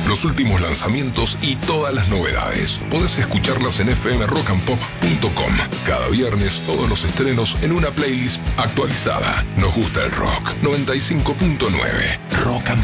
los últimos lanzamientos y todas las novedades. Podés escucharlas en fmrockandpop.com. Cada viernes, todos los estrenos en una playlist actualizada. Nos gusta el rock. 95.9 Rock and